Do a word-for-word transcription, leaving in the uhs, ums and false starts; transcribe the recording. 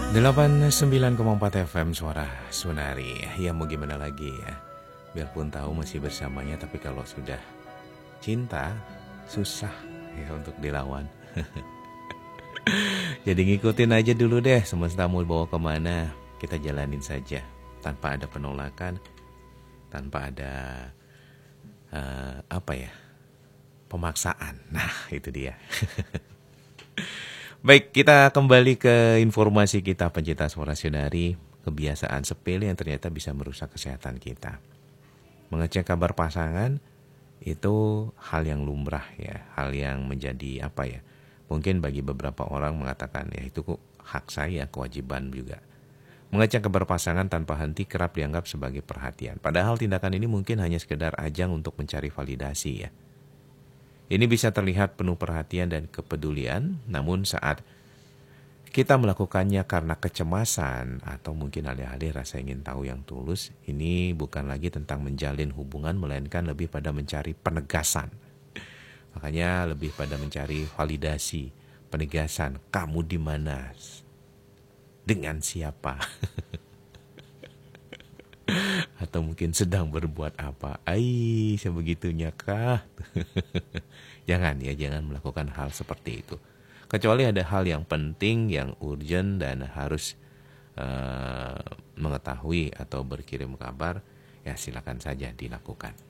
delapan puluh sembilan koma empat F M Suara Sunari. Ya mau gimana lagi ya. Biarpun tahu masih bersamanya, tapi kalau sudah cinta susah ya untuk dilawan. Jadi ngikutin aja dulu deh, semesta mau bawa kemana, kita jalanin saja tanpa ada penolakan, tanpa ada uh, apa ya, pemaksaan. Nah itu dia. Baik, kita kembali ke informasi kita pencinta Suara Sunari. Kebiasaan sepele yang ternyata bisa merusak kesehatan kita. Mengecek kabar pasangan itu hal yang lumrah ya, hal yang menjadi apa ya, mungkin bagi beberapa orang mengatakan ya itu kok hak saya, kewajiban juga. Mengecek kabar pasangan tanpa henti kerap dianggap sebagai perhatian. Padahal tindakan ini mungkin hanya sekedar ajang untuk mencari validasi ya. Ini bisa terlihat penuh perhatian dan kepedulian, namun saat kita melakukannya karena kecemasan atau mungkin alih-alih rasa ingin tahu yang tulus, ini bukan lagi tentang menjalin hubungan, melainkan lebih pada mencari penegasan. Makanya lebih pada mencari validasi, penegasan, kamu di mana, dengan siapa, atau mungkin sedang berbuat apa. Ai, sebegitunya kah? Jangan ya, jangan melakukan hal seperti itu. Kecuali ada hal yang penting, yang urgent dan harus uh, mengetahui atau berkirim kabar, ya silakan saja dilakukan.